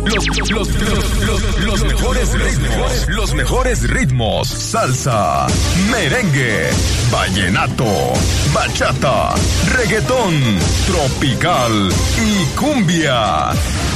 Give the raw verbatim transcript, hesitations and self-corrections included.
Los, los, los, los, los mejores ritmos. Los mejores ritmos. Salsa, merengue, vallenato, bachata, reggaetón, tropical y cumbia.